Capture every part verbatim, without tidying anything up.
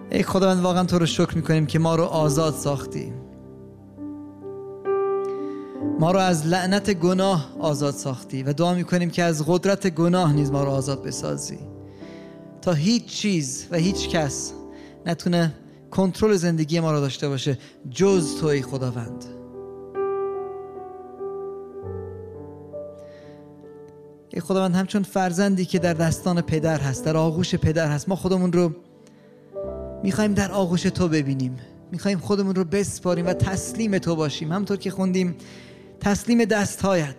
ای خداوند واقعا تو رو شکر میکنیم که ما رو آزاد ساختی، ما رو از لعنت گناه آزاد ساختی و دعا میکنیم که از قدرت گناه نیز ما رو آزاد بسازی تا هیچ چیز و هیچ کس نتونه کنترل زندگی ما رو داشته باشه جز تو ای خداوند. ای خداوند همچون فرزندی که در دستان پدر هست، در آغوش پدر هست، ما خودمون رو میخوایم در آغوش تو ببینیم، میخوایم خودمون رو بسپاریم و تسلیم تو باشیم. همونطور که خوندیم تسلیم دستهایت،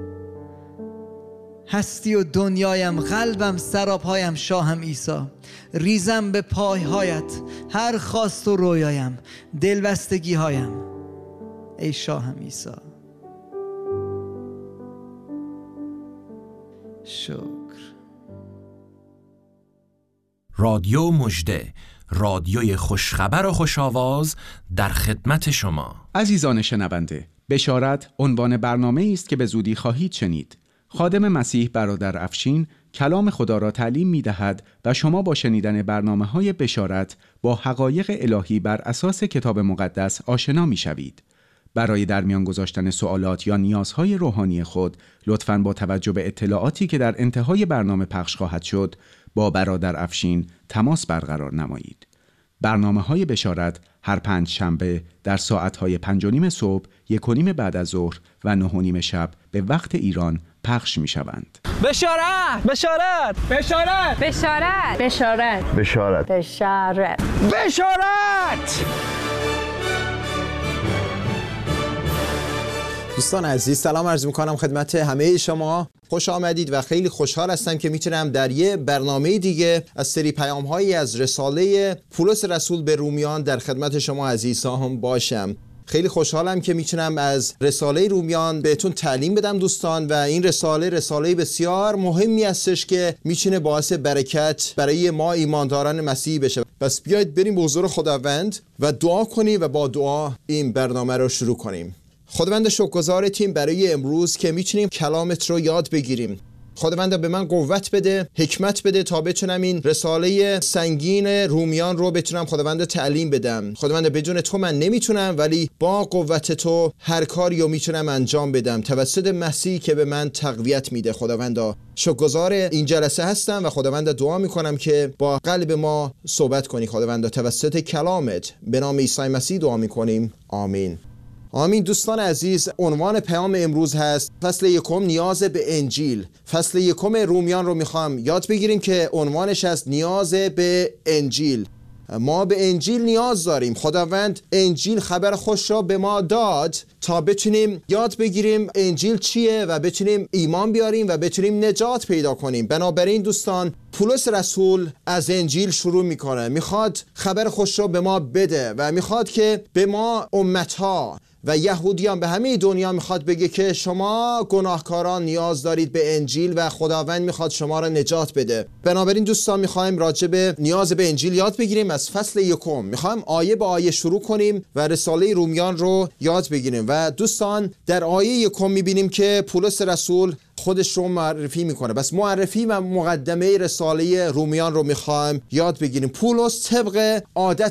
هستی و دنیایم، قلبم، سراپایم، شاهم عیسی، ریزم به پایهایت، هر خواست و رویایم، دلبستگی هایم، ای شاهم عیسی. شکر. رادیو مژده، رادیوی خوشخبر و خوش‌آواز در خدمت شما. عزیزان شنونده، بشارت عنوان برنامه است که به زودی خواهید شنید. خادم مسیح برادر افشین کلام خدا را تعلیم می دهد و شما با شنیدن برنامه‌های بشارت با حقایق الهی بر اساس کتاب مقدس آشنا می شوید. برای در میان گذاشتن سوالات یا نیازهای روحانی خود لطفاً با توجه به اطلاعاتی که در انتهای برنامه پخش خواهد شد با برادر افشین تماس برقرار نمایید. برنامه‌های بشارت هر پنج شنبه در ساعت‌های پنج و نیم صبح، یک و نیم بعد از ظهر و نه و نیم شب به وقت ایران پخش می‌شوند. بشارت! بشارت! بشارت! بشارت! بشارت! بشارت! بشارت! بشارت! دوستان عزیز سلام عرض میکنم خدمت همه شما. خوش آمدید و خیلی خوشحال هستم که میتونم در یه برنامه دیگه از سری پیام هایی از رساله پولس رسول به رومیان در خدمت شما عزیزان باشم. خیلی خوشحالم که میتونم از رساله رومیان بهتون تعلیم بدم دوستان، و این رساله رساله بسیار مهمی هستش که میتونه باعث برکت برای ما ایمانداران مسیحی بشه. پس بیایید بریم به حضور خداوند و دعا کنیم و با دعا این برنامه رو شروع کنیم. خداوند شکرگزارتیم برای امروز که میتونیم کلامت رو یاد بگیریم. خداوند به من قوت بده، حکمت بده تا بتونم این رساله سنگین رومیان رو بتونم خداوند تعلیم بدم. خداوند بدون تو من نمیتونم، ولی با قوت تو هر کاری رو میتونم انجام بدم توسط مسیح که به من تقویت میده. خداوند شکرگزار این جلسه هستم و خداوند دعا میکنم که با قلب ما صحبت کنی. خداوند توسط کلامت به نام عیسی مسیح دعا میکنیم، آمین. آمین. دوستان عزیز، عنوان پیام امروز هست فصل یکم نیاز به انجیل. فصل یکم رومیان رو میخوام یاد بگیریم که عنوانش هست نیاز به انجیل. ما به انجیل نیاز داریم. خداوند انجیل خبر خوش را به ما داد تا بتونیم یاد بگیریم انجیل چیه و بتونیم ایمان بیاریم و بتونیم نجات پیدا کنیم. بنابراین دوستان پولس رسول از انجیل شروع میکنه، میخواد خبر خوش را به ما بده و میخواد که به ما امتها و یهودیان به همه دنیا میخواد بگه که شما گناهکاران نیاز دارید به انجیل و خداوند میخواد شما را نجات بده. بنابراین دوستان میخوایم راجع به نیاز به انجیل یاد بگیریم. از فصل یکم میخوایم آیه به آیه شروع کنیم و رساله رومیان رو یاد بگیریم. و دوستان در آیه یکم میبینیم که پولس رسول خودش رو معرفی میکنه. بس معرفی و مقدمه رساله رومیان رو میخوایم یاد بگیریم. پولس طبق عادت